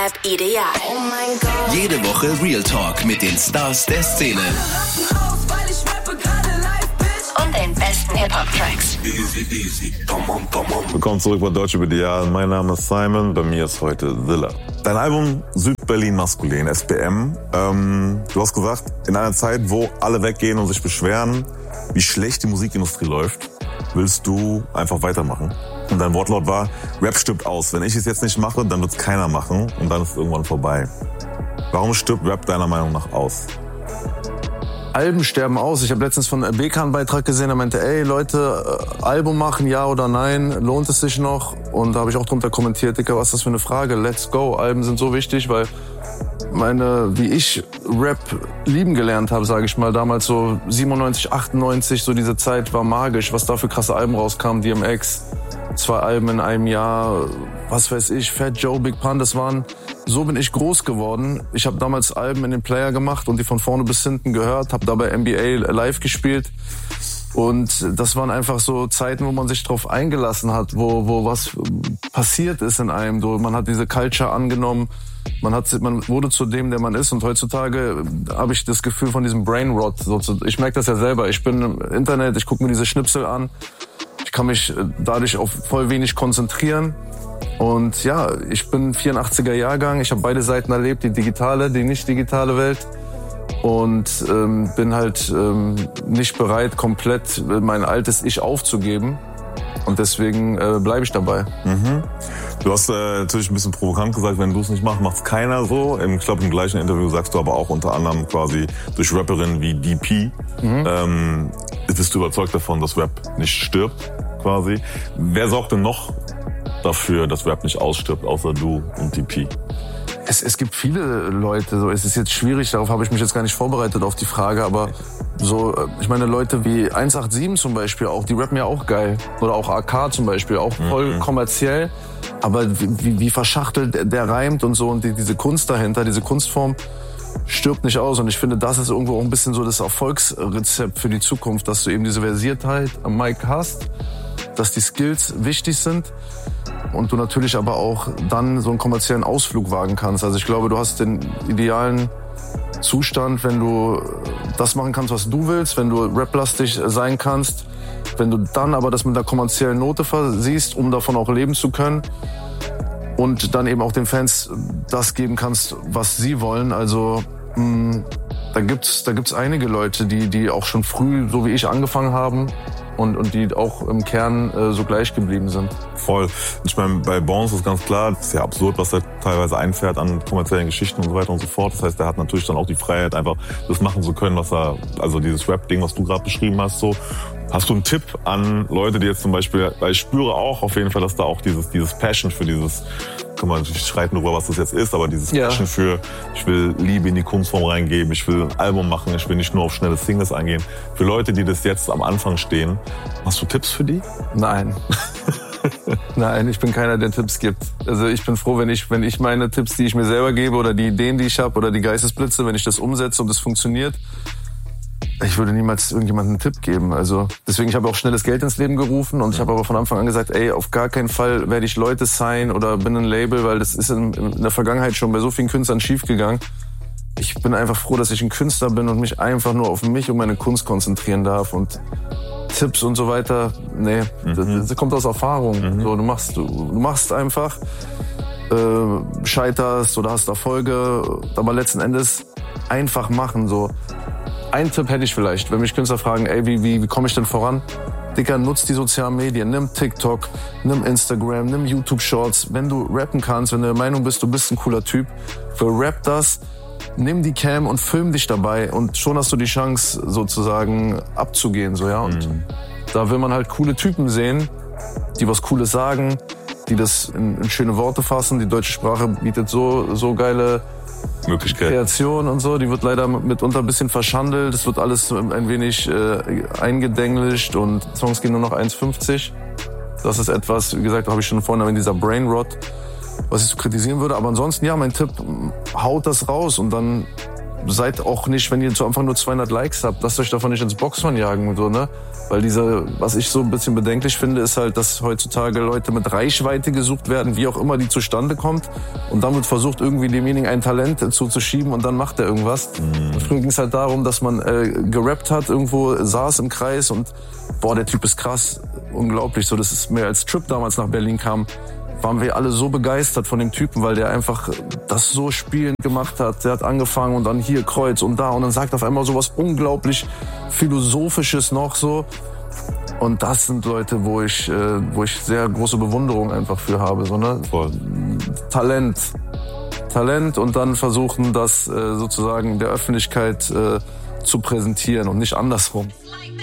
Rap ideal. Oh mein Gott. Jede Woche Real Talk mit den Stars der Szene. Und den besten Hip-Hop-Tracks. Willkommen zurück bei Deutsche BDA. Mein Name ist Simon, bei mir ist heute Zilla. Dein Album Südberlin Maskulin, SBM. Du hast gesagt, in einer Zeit, wo alle weggehen und sich beschweren, wie schlecht die Musikindustrie läuft, willst du einfach weitermachen. Und dein Wortlaut war, Rap stirbt aus. Wenn ich es jetzt nicht mache, dann wird es keiner machen und dann ist es irgendwann vorbei. Warum stirbt Rap deiner Meinung nach aus? Alben sterben aus. Ich habe letztens von BK einen Beitrag gesehen, der meinte, ey Leute, Album machen, ja oder nein, lohnt es sich noch? Und da habe ich auch drunter kommentiert, Dicker, was ist das für eine Frage? Let's go. Alben sind so wichtig, weil wie ich Rap lieben gelernt habe, sage ich mal, damals so 97, 98, so diese Zeit war magisch, was da für krasse Alben rauskamen, DMX, 2 Alben in einem Jahr, was weiß ich, Fat Joe, Big Pun, so bin ich groß geworden. Ich habe damals Alben in den Player gemacht und die von vorne bis hinten gehört, habe dabei NBA live gespielt. Und das waren einfach so Zeiten, wo man sich drauf eingelassen hat, wo was passiert ist in einem. Man hat diese Culture angenommen, man wurde zu dem, der man ist. Und heutzutage habe ich das Gefühl von diesem Brainrot. Ich merke das ja selber. Ich bin im Internet, ich gucke mir diese Schnipsel an. Ich kann mich dadurch auf voll wenig konzentrieren. Und ja, ich bin 84er Jahrgang. Ich habe beide Seiten erlebt, die digitale, die nicht digitale Welt. Und bin halt nicht bereit, komplett mein altes Ich aufzugeben. Und deswegen bleibe ich dabei. Mhm. Du hast natürlich ein bisschen provokant gesagt, wenn du es nicht machst, macht's keiner so. Ich glaube, im gleichen Interview sagst du aber auch unter anderem quasi durch Rapperinnen wie DP. Bist du überzeugt davon, dass Rap nicht stirbt quasi? Wer sorgt denn noch dafür, dass Rap nicht ausstirbt, außer du und DP? Es gibt viele Leute, so, es ist jetzt schwierig, darauf habe ich mich jetzt gar nicht vorbereitet auf die Frage, aber so, ich meine Leute wie 187 zum Beispiel auch, die rappen ja auch geil. Oder auch AK zum Beispiel, auch voll kommerziell, aber wie verschachtelt der reimt und so und diese Kunst dahinter, diese Kunstform stirbt nicht aus und ich finde, das ist irgendwo auch ein bisschen so das Erfolgsrezept für die Zukunft, dass du eben diese Versiertheit am Mic hast, dass die Skills wichtig sind. Und du natürlich aber auch dann so einen kommerziellen Ausflug wagen kannst. Also ich glaube, du hast den idealen Zustand, wenn du das machen kannst, was du willst, wenn du raplastig sein kannst, wenn du dann aber das mit einer kommerziellen Note versiehst, um davon auch leben zu können und dann eben auch den Fans das geben kannst, was sie wollen. Also da gibt's einige Leute, die auch schon früh, so wie ich, angefangen haben. Und die auch im Kern so gleich geblieben sind. Voll. Ich meine, bei Bones ist ganz klar, es ist ja absurd, was er teilweise einfährt an kommerziellen Geschichten und so weiter und so fort. Das heißt, er hat natürlich dann auch die Freiheit, einfach das machen zu können, also dieses Rap-Ding, was du gerade beschrieben hast, so. Hast du einen Tipp an Leute, die jetzt zum Beispiel, weil ich spüre auch auf jeden Fall, dass da auch dieses Passion für dieses, kann man natürlich streiten darüber, was das jetzt ist, aber dieses Passion für, ich will Liebe in die Kunstform reingeben, ich will ein Album machen, ich will nicht nur auf schnelle Singles eingehen. Für Leute, die das jetzt am Anfang stehen, hast du Tipps für die? Nein. Nein, ich bin keiner, der Tipps gibt. Also ich bin froh, wenn ich meine Tipps, die ich mir selber gebe oder die Ideen, die ich habe oder die Geistesblitze, wenn ich das umsetze und das funktioniert. Ich würde niemals irgendjemandem einen Tipp geben. Also deswegen, ich habe auch schnelles Geld ins Leben gerufen und ich habe aber von Anfang an gesagt, ey, auf gar keinen Fall werde ich Leute signen oder bin ein Label, weil das ist in der Vergangenheit schon bei so vielen Künstlern schiefgegangen. Ich bin einfach froh, dass ich ein Künstler bin und mich einfach nur auf mich und meine Kunst konzentrieren darf und Tipps und so weiter, nee, das kommt aus Erfahrung. So, du machst einfach, scheiterst oder hast Erfolge, aber letzten Endes einfach machen, so. Ein Tipp hätte ich vielleicht, wenn mich Künstler fragen, ey, wie komme ich denn voran? Dicker, nutz die sozialen Medien, nimm TikTok, nimm Instagram, nimm YouTube Shorts. Wenn du rappen kannst, wenn du der Meinung bist, du bist ein cooler Typ, rap das, nimm die Cam und film dich dabei und schon hast du die Chance, sozusagen abzugehen, so, ja. Und da will man halt coole Typen sehen, die was Cooles sagen, die das in schöne Worte fassen. Die deutsche Sprache bietet so geile Möglichkeit. Kreation und so, die wird leider mitunter ein bisschen verschandelt. Es wird alles ein wenig eingedenglischt und Songs gehen nur noch 1,50. Das ist etwas, wie gesagt, habe ich schon vorhin erwähnt, dieser Brainrot, was ich so kritisieren würde. Aber ansonsten, ja, mein Tipp, haut das raus und dann seid auch nicht, wenn ihr zu Anfang nur 200 Likes habt, lasst euch davon nicht ins Boxhorn jagen und so, ne? Weil was ich so ein bisschen bedenklich finde, ist halt, dass heutzutage Leute mit Reichweite gesucht werden, wie auch immer die zustande kommt. Und dann wird versucht, irgendwie demjenigen ein Talent zuzuschieben und dann macht er irgendwas. Und früher ging es halt darum, dass man gerappt hat, irgendwo saß im Kreis und boah, der Typ ist krass, unglaublich. So, das ist mir als Trip damals nach Berlin kam, waren wir alle so begeistert von dem Typen, weil der einfach das so spielend gemacht hat. Der hat angefangen und dann hier Kreuz und da und dann sagt auf einmal sowas unglaublich Philosophisches noch so. Und das sind Leute, wo ich sehr große Bewunderung einfach für habe. So, ne? Voll. Talent und dann versuchen, das sozusagen der Öffentlichkeit zu präsentieren und nicht andersrum.